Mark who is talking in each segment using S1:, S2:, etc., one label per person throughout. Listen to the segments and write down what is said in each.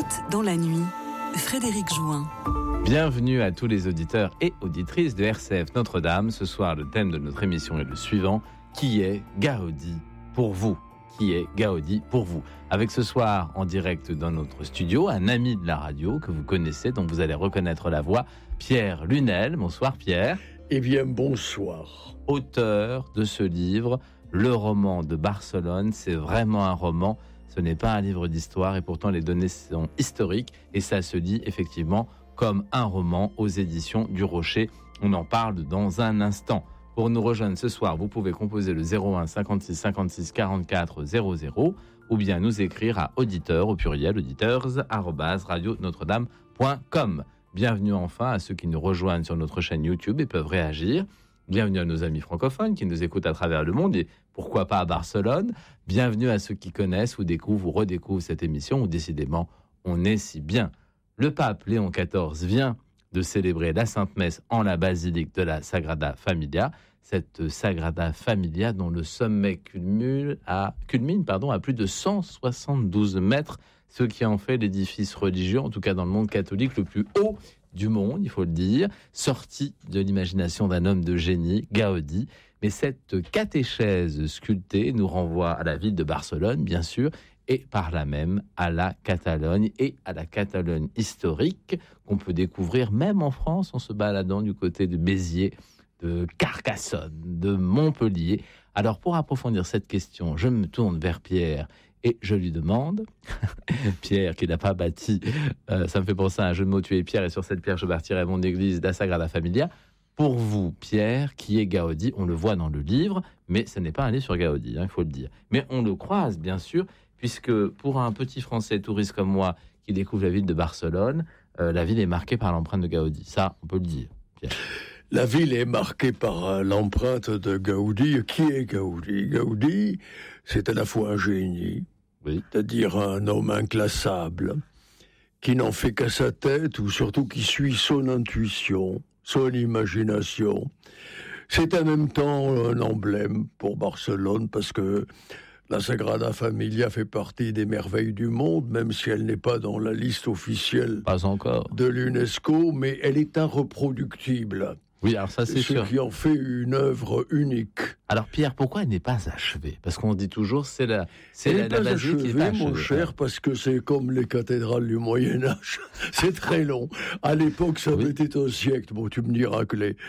S1: route dans la nuit. Frédéric Jouin.
S2: Bienvenue à tous les auditeurs et auditrices de RCF Notre-Dame. Ce soir, le thème de notre émission est le suivant. Qui est Gaudi pour vous ? Qui est Gaudi pour vous ? Avec ce soir, en direct dans notre studio, un ami de la radio que vous connaissez, dont vous allez reconnaître la voix, Pierre Lunel. Bonsoir Pierre.
S3: Eh bien, bonsoir.
S2: Auteur de ce livre, Le roman de Barcelone. C'est vraiment un roman, ce n'est pas un livre d'histoire et pourtant les données sont historiques et ça se lit effectivement comme un roman aux éditions du Rocher. On en parle dans un instant. Pour nous rejoindre ce soir, vous pouvez composer le 01 56 56 44 00 ou bien nous écrire à auditeurs au pluriel auditeurs@radionotre-dame.com. Bienvenue enfin à ceux qui nous rejoignent sur notre chaîne YouTube et peuvent réagir. Bienvenue à nos amis francophones qui nous écoutent à travers le monde et pourquoi pas à Barcelone. Bienvenue à ceux qui connaissent ou découvrent ou redécouvrent cette émission où décidément on est si bien. Le pape Léon XIV vient de célébrer la Sainte Messe en la basilique de la Sagrada Familia. Cette Sagrada Familia dont le sommet culmine à plus de 172 mètres, ce qui en fait l'édifice religieux, en tout cas dans le monde catholique, le plus haut du monde, il faut le dire, sorti de l'imagination d'un homme de génie, Gaudi. Mais cette catéchèse sculptée nous renvoie à la ville de Barcelone, bien sûr, et par là même à la Catalogne et à la Catalogne historique qu'on peut découvrir même en France en se baladant du côté de Béziers, de Carcassonne, de Montpellier. Alors pour approfondir cette question, je me tourne vers Pierre et je lui demande, Pierre qui n'a pas bâti, ça me fait penser à un jeu de mots, tu es Pierre et sur cette pierre je bâtirai mon église, la Sagrada Familia. Pour vous, Pierre, qui est Gaudi, on le voit dans le livre, mais ce n'est pas un livre sur Gaudi, il faut le dire. Mais on le croise bien sûr, puisque pour un petit Français touriste comme moi qui découvre la ville de Barcelone, la ville est marquée par l'empreinte de Gaudi. Ça, on peut le dire, Pierre.
S3: La ville est marquée par l'empreinte de Gaudi. Qui est Gaudi ? Gaudi, c'est à la fois un génie, oui, c'est-à-dire un homme inclassable, qui n'en fait qu'à sa tête, ou surtout qui suit son intuition, son imagination. C'est en même temps un emblème pour Barcelone, parce que la Sagrada Familia fait partie des merveilles du monde, même si elle n'est pas dans la liste officielle de l'UNESCO, mais elle est irreproductible.
S2: Oui, alors ça c'est sûr.
S3: Ce qui en fait une œuvre unique.
S2: Alors Pierre, pourquoi elle n'est pas achevée ? Parce qu'on dit toujours c'est la basilique qui est achevée,
S3: mon cher, parce que c'est comme les cathédrales du Moyen-Âge. C'est très long. À l'époque, ça avait été un siècle. Bon, tu me diras que les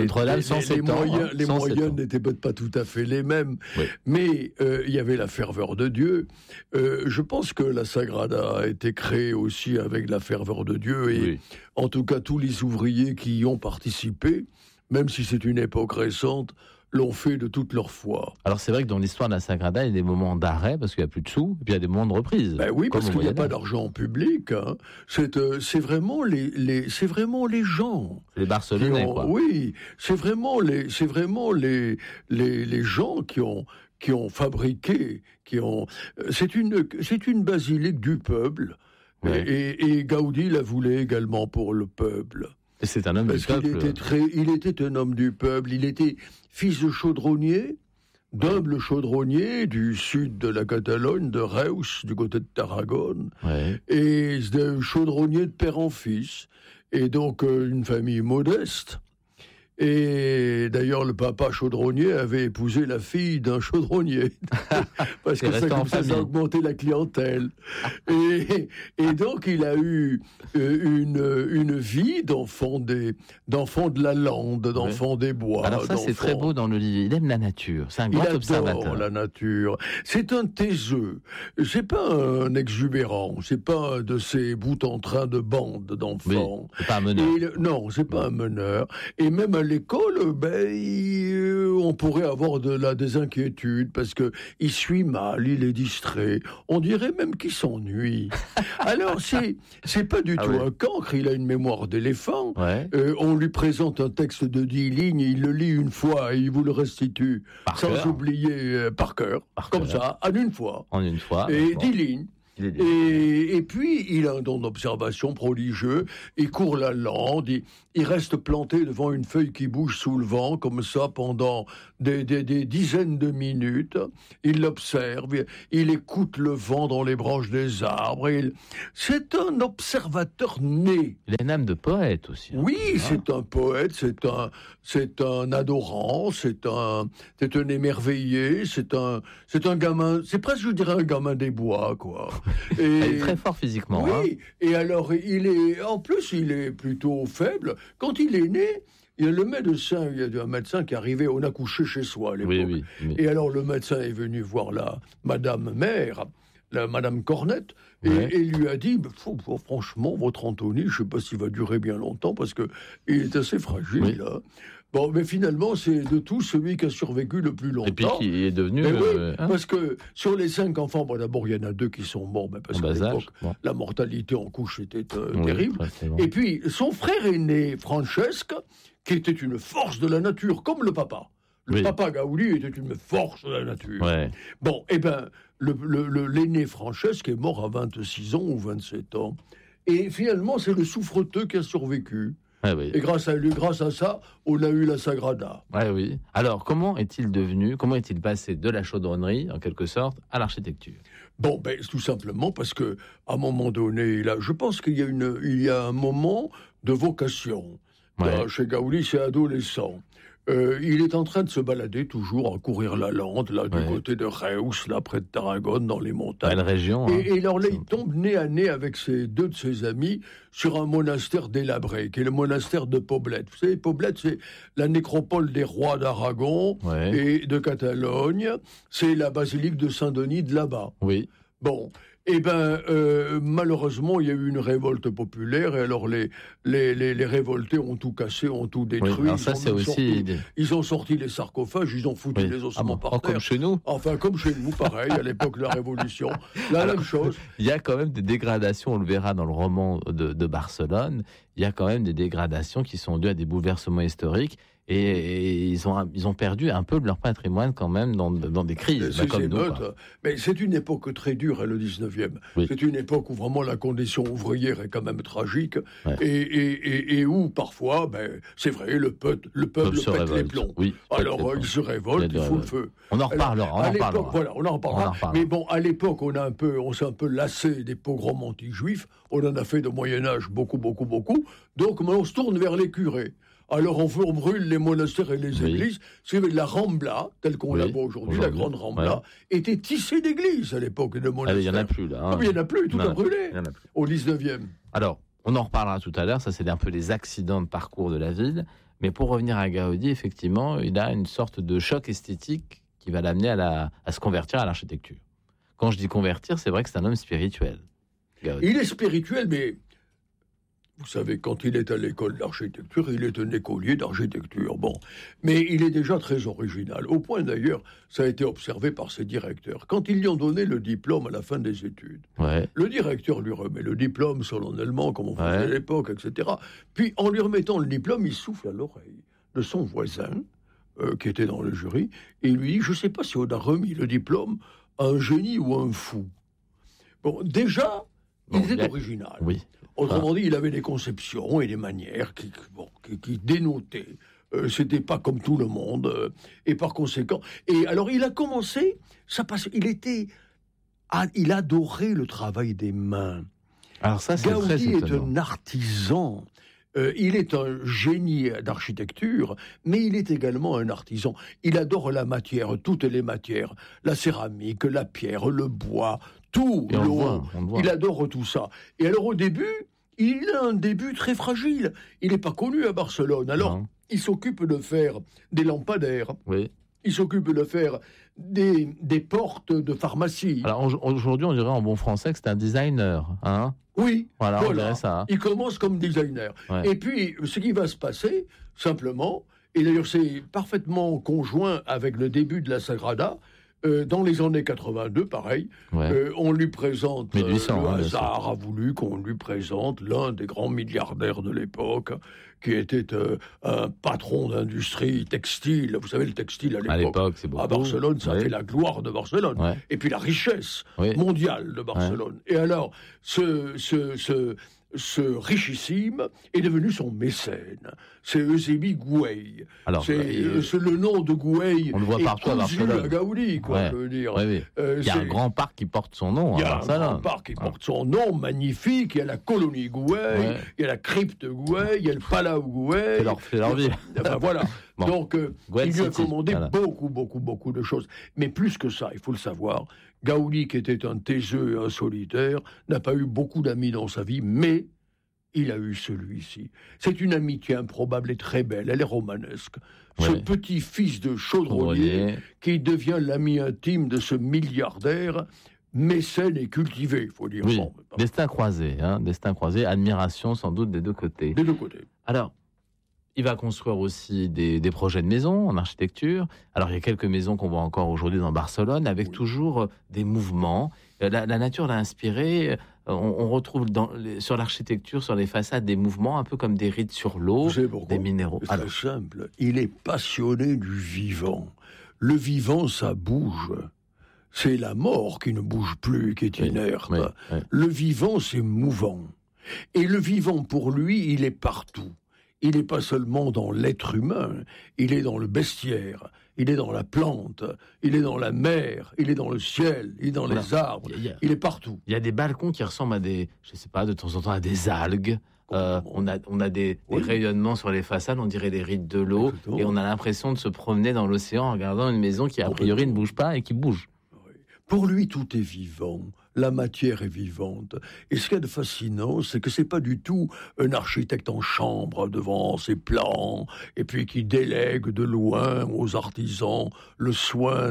S3: moyens n'étaient peut-être pas tout à fait les mêmes. Oui. Mais il y avait la ferveur de Dieu. Je pense que la Sagrada a été créée aussi avec la ferveur de Dieu. Et oui, en tout cas, tous les ouvriers qui y ont participé, même si c'est une époque récente, l'ont fait de toute leur foi.
S2: Alors c'est vrai que dans l'histoire de la Sagrada, il y a des moments d'arrêt parce qu'il n'y a plus de sous, et puis il y a des moments de reprise.
S3: Ben oui, parce qu'il n'y a pas d'argent public. Hein. C'est vraiment les gens.
S2: Les Barcelonais, quoi.
S3: Oui, c'est vraiment les gens qui ont fabriqué, c'est une basilique du peuple. Ouais. Et Gaudi la voulait également pour le peuple.
S2: Et c'est un homme du peuple.
S3: Il était un homme du peuple. Il était fils de chaudronnier, d'humble chaudronnier du sud de la Catalogne, de Reus, du côté de Tarragone. Ouais. Et de chaudronnier de père en fils. Et donc une famille modeste. Et d'ailleurs, le papa chaudronnier avait épousé la fille d'un chaudronnier. Parce que ça a augmenté la clientèle. Et donc, il a eu une vie d'enfant de la lande, d'enfant des bois.
S2: Alors ça, c'est très beau dans le livre. Il aime la nature. C'est un grand observateur.
S3: Il adore la nature. C'est un taiseux. C'est pas un exubérant. C'est pas de ces bouts en train de bande d'enfants.
S2: Oui, c'est pas un meneur.
S3: Non, c'est pas un meneur. Et même à l'école, on pourrait avoir des inquiétudes parce que il suit mal, il est distrait. On dirait même qu'il s'ennuie. Alors c'est pas du tout un cancre. Il a une mémoire d'éléphant. Ouais. On lui présente un texte de 10 lignes, il le lit une fois et il vous le restitue sans oublier par cœur, comme ça, en une fois.
S2: En une fois.
S3: Et 10 lignes. Et puis, il a un don d'observation prodigieux. Il court la lande, il reste planté devant une feuille qui bouge sous le vent, comme ça, pendant des dizaines de minutes. Il l'observe, il écoute le vent dans les branches des arbres. C'est un observateur né.
S2: Il a une âme de poète aussi.
S3: Oui, c'est un poète, c'est un adorant, c'est un émerveillé, c'est un gamin, c'est presque, je dirais, un gamin des bois, quoi.
S2: Il est très fort physiquement.
S3: Oui, et alors, en plus, il est plutôt faible. Quand il est né, il y a le médecin, il y a un médecin qui est arrivé, on a couché chez soi à l'époque.
S2: Oui.
S3: Et alors, le médecin est venu voir Madame Mère, Madame Cornette, et lui a dit, franchement, votre Anthony, je ne sais pas s'il va durer bien longtemps, parce qu'il est assez fragile. Hein. Bon, mais finalement, c'est de tous celui qui a survécu le plus longtemps.
S2: Et puis qui est devenu...
S3: parce que sur les 5 enfants, d'abord, il y en a 2 qui sont morts, parce qu'à l'époque, la mortalité en couche était terrible. Et puis, son frère aîné, Francesca, qui était une force de la nature, comme le papa. Le papa Gaudi était une force de la nature. Ouais. Bon, eh bien, l'aîné Francesca est mort à 26 ans ou 27 ans. Et finalement, c'est le souffreteux qui a survécu. Et grâce à ça, on a eu la Sagrada.
S2: Oui. Alors, comment est-il passé de la chaudronnerie, en quelque sorte, à l'architecture ?
S3: Bon, tout simplement parce que, à un moment donné, je pense qu'il y a un moment de vocation. Chez Gaudi, c'est adolescent. Il est en train de se balader toujours, à courir la lande, là, du côté de Reus, là, près de Tarragone, dans les montagnes.
S2: Belle région.
S3: Et alors là, il tombe nez à nez avec 2 de ses amis sur un monastère délabré, qui est le monastère de Poblet. Vous savez, Poblet, c'est la nécropole des rois d'Aragon et de Catalogne. C'est la basilique de Saint-Denis de là-bas.
S2: Oui.
S3: Bon. Malheureusement, il y a eu une révolte populaire, et alors les révoltés ont tout cassé, ont tout détruit. Ils ont sorti les sarcophages, ils ont foutu les ossements par terre.
S2: Comme chez nous.
S3: Enfin, comme chez nous, pareil, à l'époque de la Révolution. Même chose.
S2: Il y a quand même des dégradations, on le verra dans le roman de Barcelone, il y a quand même des dégradations qui sont dues à des bouleversements historiques. Et ils ont perdu un peu de leur patrimoine quand même dans des crises.
S3: Mais c'est une époque très dure, le 19e. Oui. C'est une époque où vraiment la condition ouvrière est quand même tragique et où parfois, c'est vrai, le peuple pète les plombs. Oui, alors il se révolte, il fout le feu.
S2: On en reparlera.
S3: On en reparlera. Mais bon, à l'époque, on s'est un peu lassé des pogroms anti-juifs. On en a fait de Moyen-Âge beaucoup. Donc maintenant, on se tourne vers les curés. Alors on brûle les monastères et les églises. C'est la Rambla, telle qu'on la voit aujourd'hui, la grande Rambla, était tissée d'églises à l'époque de monastères.
S2: Il n'y en a plus là.
S3: Il n'y en a plus, tout a brûlé au 19e.
S2: Alors, on en reparlera tout à l'heure, ça c'est un peu les accidents de parcours de la ville. Mais pour revenir à Gaudi, effectivement, il a une sorte de choc esthétique qui va l'amener à se convertir à l'architecture. Quand je dis convertir, c'est vrai que c'est un homme spirituel.
S3: Gaudi. Il est spirituel, mais... Vous savez, quand il est à l'école d'architecture, il est un écolier d'architecture. Bon, mais il est déjà très original. Au point d'ailleurs, ça a été observé par ses directeurs. Quand ils lui ont donné le diplôme à la fin des études, le directeur lui remet le diplôme solennellement, comme on faisait à l'époque, etc. Puis, en lui remettant le diplôme, il souffle à l'oreille de son voisin, qui était dans le jury, et il lui dit, je ne sais pas si on a remis le diplôme à un génie ou à un fou. Bon, déjà, il était original.
S2: Oui.
S3: Autrement dit, il avait des conceptions et des manières qui dénotaient. C'était pas comme tout le monde. Et par conséquent... Et alors, il a commencé... Il adorait le travail des mains.
S2: Alors ça, c'est très étonnant.
S3: Gaudi est un artisan. Il est un génie d'architecture, mais il est également un artisan. Il adore la matière, toutes les matières. La céramique, la pierre, le bois... Tout, l'eau, il adore tout ça. Et alors au début, il a un début très fragile. Il n'est pas connu à Barcelone. Alors, il s'occupe de faire des lampadaires.
S2: Oui.
S3: Il s'occupe de faire des portes de pharmacie.
S2: Alors aujourd'hui, on dirait en bon français que c'est un designer. Hein ?
S3: Oui,
S2: voilà. On dirait ça.
S3: Il commence comme designer. Ouais. Et puis, ce qui va se passer, simplement, et d'ailleurs c'est parfaitement conjoint avec le début de la Sagrada, dans les années 82, pareil, on lui présente,
S2: 1800,
S3: le hasard a voulu qu'on lui présente l'un des grands milliardaires de l'époque, qui était un patron d'industrie textile. Vous savez, le textile à l'époque
S2: c'est beaucoup.
S3: À Barcelone, ça fait la gloire de Barcelone. Et puis la richesse mondiale de Barcelone. Et alors, ce richissime est devenu son mécène. C'est Eusebi Güell. Alors, c'est le nom de Güell.
S2: On le voit partout à Barcelone.
S3: À Gaudi, je veux dire.
S2: Il y a un grand parc qui porte son nom à Barcelone.
S3: Il y a un grand parc qui porte son nom, magnifique. Il y a la colonie Güell, il y a la crypte Güell, il y a le Palau Güell.
S2: C'est leur vie.
S3: Enfin, voilà. Donc, il lui a commandé beaucoup de choses. Mais plus que ça, il faut le savoir, Gaudi, qui était un taiseux et un solitaire, n'a pas eu beaucoup d'amis dans sa vie, mais il a eu celui-ci. C'est une amitié improbable et très belle, elle est romanesque. Ce petit fils de chaudronnier qui devient l'ami intime de ce milliardaire, mécène et cultivé, il faut dire.
S2: Oui. Destin croisé, admiration sans doute des deux côtés.
S3: Des deux côtés.
S2: Alors, il va construire aussi des projets de maisons en architecture. Alors, il y a quelques maisons qu'on voit encore aujourd'hui dans Barcelone, avec toujours des mouvements. La nature l'a inspiré. On retrouve sur l'architecture, sur les façades, des mouvements un peu comme des rides sur l'eau, des minéraux.
S3: C'est très simple. Il est passionné du vivant. Le vivant, ça bouge. C'est la mort qui ne bouge plus, qui est inerte. Le vivant, c'est mouvant. Et le vivant, pour lui, il est partout. Il n'est pas seulement dans l'être humain, il est dans le bestiaire, il est dans la plante, il est dans la mer, il est dans le ciel, il est dans les arbres, il est partout.
S2: Il y a des balcons qui ressemblent à des, je sais pas, de temps en temps à des algues. On a des rayonnements sur les façades, on dirait des rides de l'eau, et on a l'impression de se promener dans l'océan en regardant une maison qui a priori ne bouge pas et qui bouge.
S3: Pour lui, tout est vivant. La matière est vivante. Et ce qu'il y a de fascinant, c'est que c'est pas du tout un architecte en chambre devant ses plans, et puis qui délègue de loin aux artisans le soin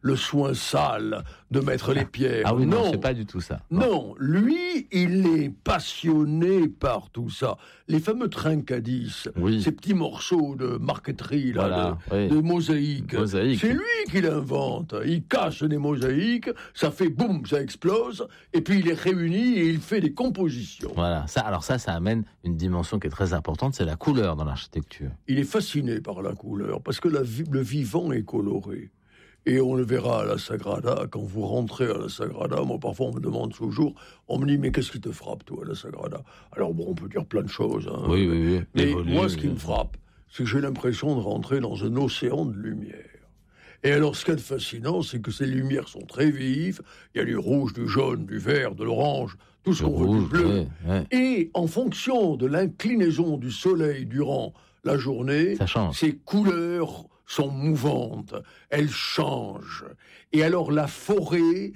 S3: sale de mettre les pierres.
S2: Ah oui, non, c'est pas du tout ça.
S3: Non, lui, il est passionné par tout ça. Les fameux trincadis, ces petits morceaux de marqueterie, de mosaïque, c'est lui qui l'invente. Il casse des mosaïques, ça fait boum, ça explose, et puis il les réunit et il fait des compositions.
S2: Voilà, ça amène une dimension qui est très importante, c'est la couleur dans l'architecture.
S3: Il est fasciné par la couleur, parce que le vivant est coloré. Et on le verra à la Sagrada, quand vous rentrez à la Sagrada, moi parfois on me demande toujours, on me dit mais qu'est-ce qui te frappe toi à la Sagrada? Alors bon, on peut dire plein de choses.
S2: Oui.
S3: Mais moi ce qui me frappe, c'est que j'ai l'impression de rentrer dans un océan de lumière. Et alors, ce qui est fascinant, c'est que ces lumières sont très vives. Il y a du rouge, du jaune, du vert, de l'orange, tout ce qu'on veut, du bleu. Et en fonction de l'inclinaison du soleil durant la journée, ces couleurs sont mouvantes. Elles changent. Et alors, la forêt,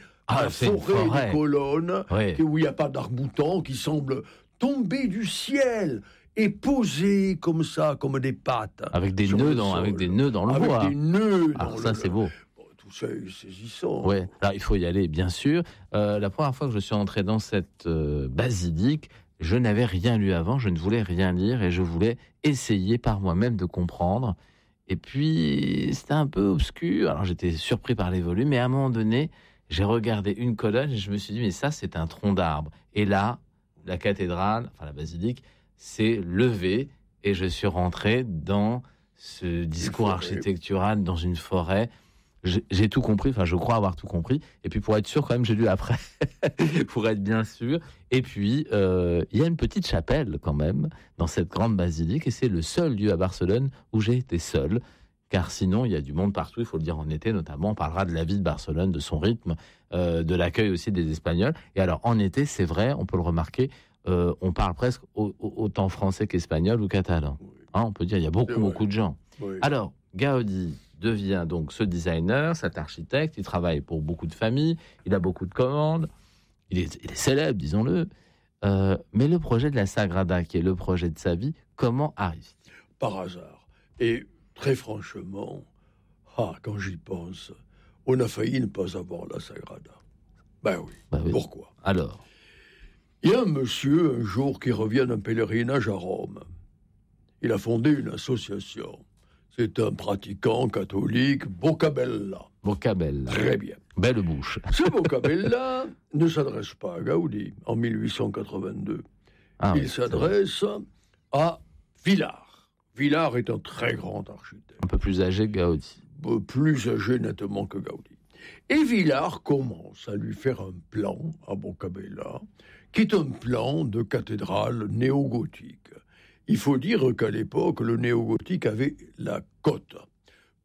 S3: des colonnes, où il n'y a pas d'arc-boutant, qui semble tomber du ciel et posé comme ça, comme des pattes.
S2: Avec des nœuds dans le bois.
S3: Avec des nœuds
S2: dans ça, c'est beau.
S3: Tout ça est saisissant.
S2: Ouais. Alors, il faut y aller, bien sûr. La première fois que je suis entré dans cette basilique, je n'avais rien lu avant, je ne voulais rien lire et je voulais essayer par moi-même de comprendre. Et puis, c'était un peu obscur. Alors, j'étais surpris par les volumes, mais à un moment donné, j'ai regardé une colonne et je me suis dit, mais ça, c'est un tronc d'arbre. Et là, la cathédrale, enfin la basilique, s'est levé et je suis rentré dans ce discours architectural dans une forêt. J'ai tout compris, enfin je crois avoir tout compris. Et puis pour être sûr, quand même, j'ai lu après, pour être bien sûr. Et puis, il y a une petite chapelle quand même dans cette grande basilique et c'est le seul lieu à Barcelone où j'ai été seul. Car sinon, il y a du monde partout, il faut le dire en été notamment. On parlera de la vie de Barcelone, de son rythme, de l'accueil aussi des Espagnols. Et alors en été, c'est vrai, on peut le remarquer, on parle presque autant français qu'espagnol ou catalan. On peut dire, il y a beaucoup de gens. Alors, Gaudi devient donc ce designer, cet architecte, il travaille pour beaucoup de familles, il a beaucoup de commandes, il est célèbre, disons-le. Mais le projet de la Sagrada, qui est le projet de sa vie, comment arrive-t-il ?
S3: Par hasard. Et très franchement, quand j'y pense, on a failli ne pas avoir la Sagrada. Ben oui. Pourquoi ?
S2: Alors ?
S3: Il y a un monsieur, un jour, qui revient d'un pèlerinage à Rome. Il a fondé une association. C'est un pratiquant catholique, Boccabella.
S2: Boccabella.
S3: Très bien.
S2: Belle bouche.
S3: Ce Boccabella ne s'adresse pas à Gaudi en 1882. Il s'adresse à Villars. Villars est un très grand architecte.
S2: Un peu plus âgé que Gaudi.
S3: Plus âgé nettement que Gaudi. Et Villars commence à lui faire un plan à Boccabella, qui est un plan de cathédrale néo-gothique. Il faut dire qu'à l'époque, le néo-gothique avait la cote. Pourquoi ?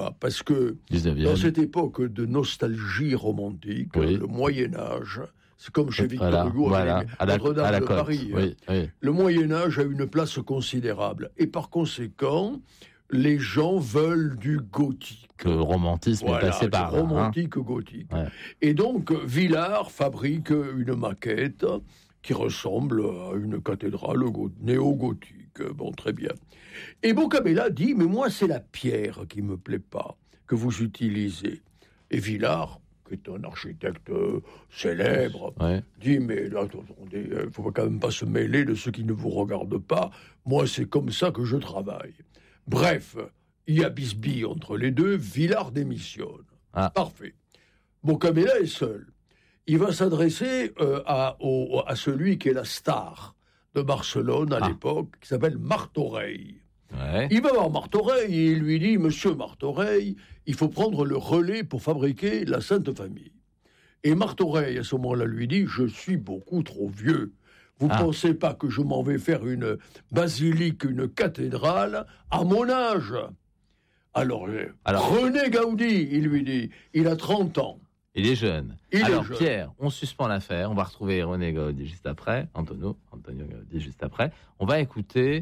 S3: Parce que dans cette époque de nostalgie romantique, le Moyen-Âge, c'est comme chez Victor Hugo, Notre-Dame de Paris. Le Moyen-Âge a une place considérable. Et par conséquent, les gens veulent du gothique.
S2: Le romantisme est passé par là.
S3: Romantique gothique. Ouais. Et donc, Villars fabrique une maquette qui ressemble à une cathédrale néo-gothique. Bon, très bien. Et Boccabella dit, mais moi, c'est la pierre qui me plaît pas, que vous utilisez. Et Villars, qui est un architecte célèbre, dit, mais attendez, il ne faut quand même pas se mêler de ce qui ne vous regarde pas. Moi, c'est comme ça que je travaille. Bref, il y a bisbille entre les deux, Villars démissionne. Parfait. Boccabella est seul. Il va s'adresser à celui qui est la star de Barcelone à l'époque, qui s'appelle Martorell. Il va voir Martorell et il lui dit, Monsieur Martorell, il faut prendre le relais pour fabriquer la Sainte Famille. Et Martorell, à ce moment-là, lui dit, je suis beaucoup trop vieux. Vous ne pensez pas que je m'en vais faire une basilique, une cathédrale à mon âge ? Alors, René Gaudi, il lui dit, il a 30 ans.
S2: Il est jeune. Pierre, on suspend l'affaire. On va retrouver René Gaudi juste après. Antonio Gaudi juste après. On va écouter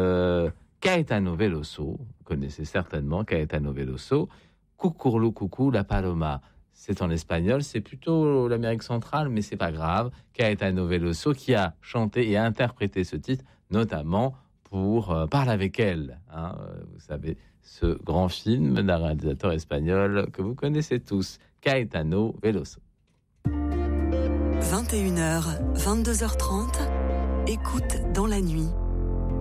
S2: Caetano Veloso. Vous connaissez certainement Caetano Veloso. Cucurlu Cucú la Paloma. C'est en espagnol, c'est plutôt l'Amérique centrale, mais c'est pas grave. Caetano Veloso qui a chanté et interprété ce titre, notamment pour Parle avec elle. Vous savez, ce grand film d'un réalisateur espagnol que vous connaissez tous, Caetano Veloso.
S1: 21h, 22h30, écoute dans la nuit.